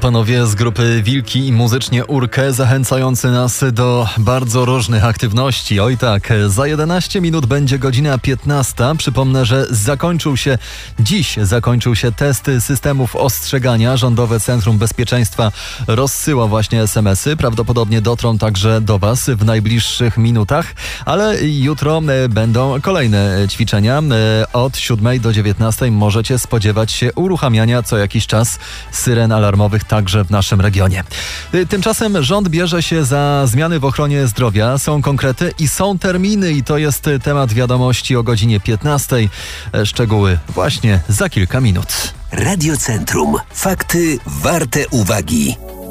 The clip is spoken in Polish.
panowie z grupy Wilki i muzycznie Urkę, zachęcający nas do bardzo różnych aktywności. Oj tak, za 11 minut będzie godzina 15. Przypomnę, że dziś zakończył się test systemów ostrzegania. Rządowe Centrum Bezpieczeństwa rozsyła właśnie SMS-y. Prawdopodobnie dotrą także do Was w najbliższych minutach, ale jutro będą kolejne ćwiczenia. Od 7 do 19 możecie spodziewać się uruchamiania co jakiś czas syren alarmowych także w naszym regionie. Tymczasem rząd bierze się za zmiany w ochronie zdrowia. Są konkrety i są terminy i to jest temat wiadomości o godzinie 15. Szczegóły właśnie za kilka minut. Radio Centrum. Fakty warte uwagi.